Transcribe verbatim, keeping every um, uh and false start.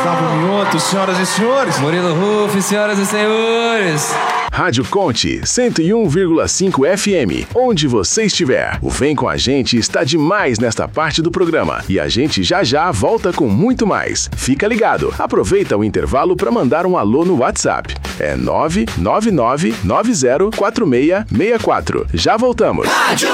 Gustavo Mioto, senhoras e senhores. Murilo Ruff, senhoras e senhores. Rádio Conte cento e um vírgula cinco F M, onde você estiver. O Vem Com a Gente está demais nesta parte do programa e a gente já já volta com muito mais. Fica ligado, aproveita o intervalo para mandar um alô no WhatsApp. É nove nove nove nove zero quatro seis seis quatro. Já voltamos. Rádio